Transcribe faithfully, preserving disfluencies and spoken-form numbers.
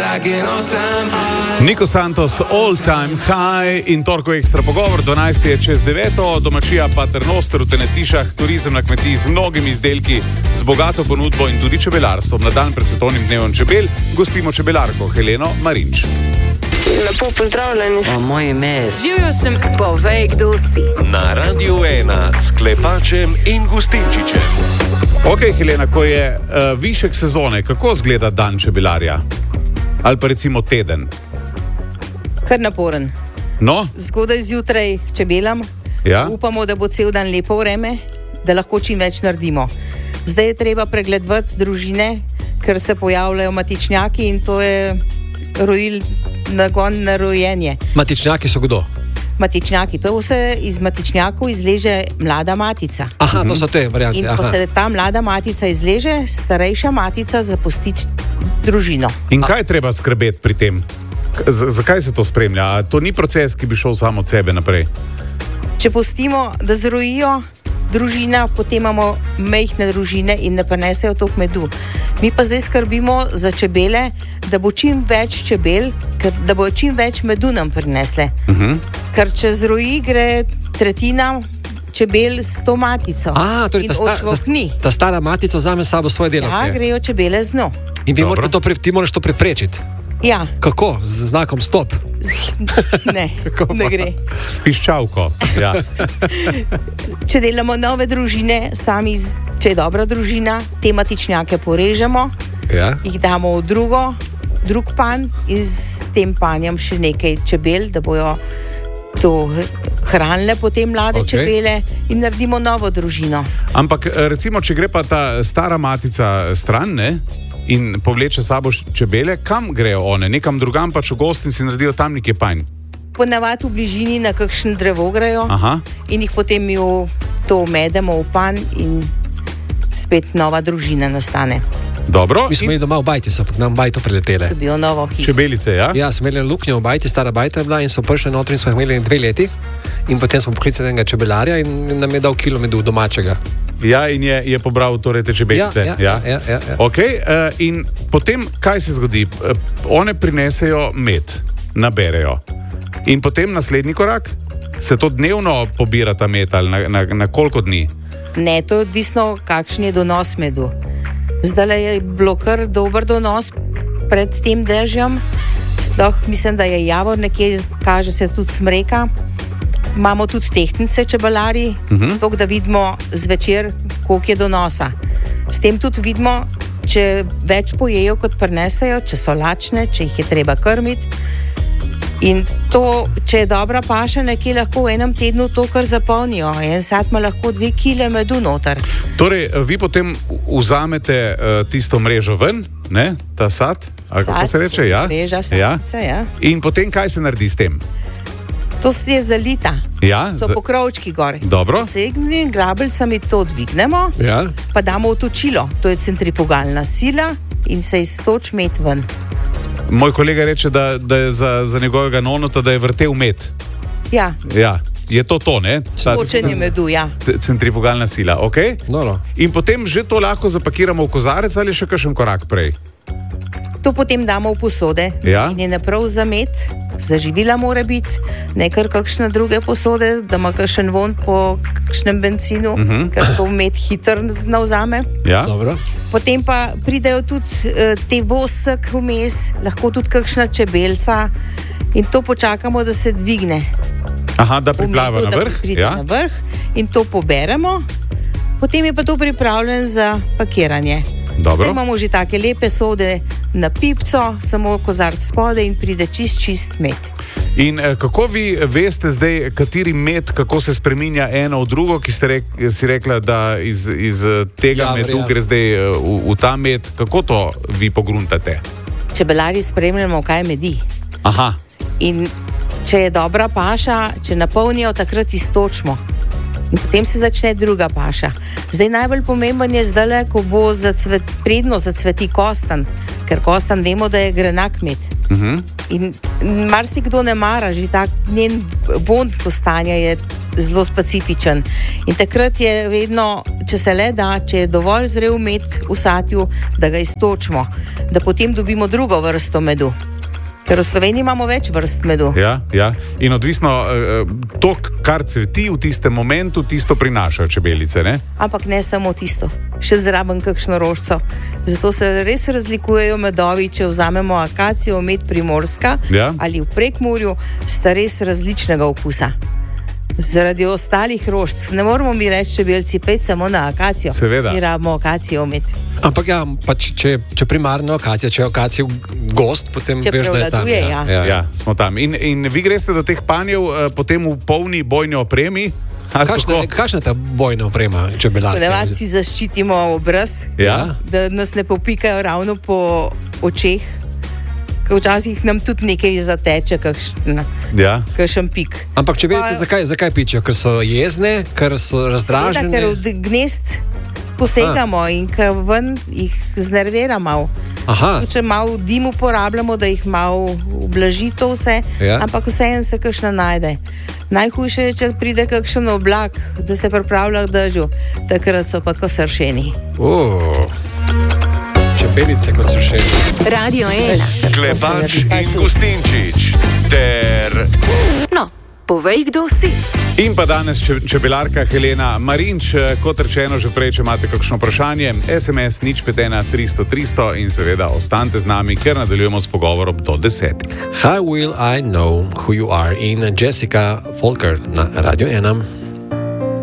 Niko Santos, All Time High in torko ekstra pogovor, dvanajst je čez deveto, domačija Paternoster v Tenetišah, turizem na kmetiji z mnogimi izdelki, z bogato ponudbo in tudi čebelarstvom. Na dan pred svetovnim dnevom čebel gostimo čebelarko Heleno Marinč. Lepo pozdravljeni. O, moje ime je. Živijo sem, povej, kdo si. Na Radiu ena s Klepačem in Gustinčičem. Ok, Helena, ko je uh, višek sezone, kako izgleda dan čebelarja? Ali pa recimo teden? Kar naporen. No? Zgodaj zjutraj k čebelam. Ja? Upamo, da bo cel dan lepo vreme, da lahko čim več naredimo. Zdaj je treba pregledovati družine, ker se pojavljajo matičnjaki in to je rojil nagon na rojenje. Matičnjaki so kdo? Matičnjaki, to vse iz matičnjakov izleže mlada matica. Aha, to so te variante. In ko aha. se ta mlada matica izleže, starejša matica zapusti družino. In kaj treba skrbeti pri tem? Z zakaj se to spremlja? A to ni proces, ki bi šel samo od sebe naprej? Če pustimo, da zrojijo družina, potem imamo majhne družine in ne prenesejo toliko medu. Mi pa zdaj skrbimo za čebele, da bo čim več čebel, da bo čim več medu nam prinesle. Uh-huh. Ker če zroji, gre tretjina čebel s to matico. A, torej in ta, odšlo sta, ni. ta stara matica vzame s sabo svoje delavke. Ja, grejo čebele z njo. In vi morate to, pre, ti moraš to preprečiti. Ja. Kako? Z znakom stop? Ne, ne gre. S piščalko. Ja. Če delamo nove družine, sami, če je dobra družina, te matičnjake porežemo, ja. Jih damo v drugo, drug pan in s tem panjem še nekaj čebel, da bojo to hranile potem mlade okay. čebele in naredimo novo družino. Ampak recimo, če gre pa ta stara matica stran, ne? In povleče sabo čebele, kam grejo one? Nekam drugam pač v gost in si naredijo tam nekje panj? Ponavadi v bližini na kakšen drevo grejo. Aha. In jih potem jo to medemo v pan in spet nova družina nastane. Dobro. Mi smo imeli doma v bajti, so nam bajto priletele. Dobijo novo hišo. Čebelice, ja? Ja, smo imeli luknjo v bajti, stara bajta bila in so prišli notri in smo imeli dve leti. In potem smo poklicali enega čebelarja in nam je dal kilo medu domačega. Ja, in je, je pobral torej te čebelice. Ja, ja, ja, ja, ja. Okay, uh, in potem, kaj se zgodi? Uh, one prinesejo med, naberejo. In potem naslednji korak? Se to dnevno pobira ta med ali na, na, na koliko dni? Ne, to je odvisno, kakšen je donos medu. Zdaj je bilo kar dober donos pred tem dežjem. Sploh mislim, da je javor nekje, kaže se tudi smreka. Imamo tudi tehtnice čebelari, uh-huh. tako da vidimo zvečer, koliko je donosa. S tem tudi vidimo, če več pojejo, kot prinesejo, če so lačne, če jih je treba krmiti. In to, če je dobra paša, nekje lahko v enem tednu to kar zapolnijo. En sad ima lahko dve kile medu noter. Torej, vi potem vzamete uh, tisto mrežo ven, ne? Ta sad, ali sad, kako se reče? Ja? Mreža, sadce, ja. ja. In potem kaj se naredi s tem? To je zalita. Ja, so pokrovčki gor. Dobro. S posebnimi grabljicami to dvignemo, ja. Pa damo v točilo. To je centrifugalna sila in se iztoč med ven. Moj kolega reče, da, da je za, za njegovega nonota, da je vrtel med. Ja. Ja. Je to to, ne? Točenje medu, ja. Centrifugalna sila, ok? No, no. In potem že to lahko zapakiramo v kozarec ali še kakšen korak prej? To potem damo v posode, ja. In je naprav za med, za živila mora biti, ne kar kakšne druge posode, da ima kakšen von po kakšnem benzinu, uh-huh. ker to med hitro navzame. Ja. Dobro. Potem pa pridejo tudi uh, te vosek vmes, lahko tudi kakšna čebelca in to počakamo, da se dvigne. Aha, da priplava na vrh. Da pride ja. na vrh in to poberemo, potem je pa to pripravljen za pakiranje. Dobro. Zdaj imamo že take lepe sode na pipco, samo kozarc spode in pride čist, čist med. In eh, kako vi veste zdaj, kateri med, kako se spreminja eno v drugo, ki ste rek, si rekla, da iz, iz tega ja, medu gre zdaj v, v ta med, kako to vi pogruntate? Čebelari spremljamo, kaj medi. Aha. In če je dobra paša, če napolnijo, takrat iztočimo. In potem se začne druga paša. Zdaj najbolj pomemben je zdaj, ko bo zacvet, predno zacveti kostan, ker kostan vemo, da je grenak med. Uh-huh. In marsikdo ne mara, že tak njen von kostanja je zelo specifičen. In takrat je vedno, če se le da, če je dovolj zrel med v satju, da ga iztočimo, da potem dobimo drugo vrsto medu. Ker v Sloveniji imamo več vrst medu. Ja, ja. In odvisno to, kar cveti v tistem momentu, tisto prinašajo čebelice, ne? Ampak ne samo tisto, še zraven kakšno rožico. Zato se res razlikujejo medovi, če vzamemo akacijo, med primorska ja. ali v Prekmurju, sta res različnega okusa. Zaradi ostalih rožic. Ne moramo mi reči čebelci, pet samo na akacijo. Seveda. Mi rabimo akacijo med. Ampak ja, pač, če, če primarno akacija, če je akacija gost, potem če veš, da je tam. prevladuje, ja. Ja, Ja, smo tam. In, in vi greste do teh panjev uh, potem v polni bojni opremi? Kakšna, kakšna je ta bojna oprema čebelarke? Ponavadi si zaščitimo obraz, Ja. da nas ne popikajo ravno po očeh. Ker včasih nam tudi nekaj zateče, kakšen, Ja. kakšen pik. Ampak čebelice, Pa- zakaj, zakaj pičijo? Ker so jezne, ker so Seveda, razdražene? ker v gnezd posegamo in ker ven jih znervira malo. Aha, Če malo dim uporabljamo, da jih malo ublaži to vse, Ja. ampak vseeno se kakšna najde. Najhujše je, če pride kakšen oblak, da se pripravlja k dežju, takrat so pa kot sršeni. uh, čebelice kot so še. Radio ena. Klepač in Gustinčič ter No, povej, kdo si. In pa danes če, čebelarka Helena Marinč, kot rečeno že prej, če imate kakšno vprašanje, es em es nič pet ena tristo tristo in seveda ostanite z nami, ker nadaljujemo s pogovorom do desetih. How will I know who you are in Jessica Folker na Radio ena?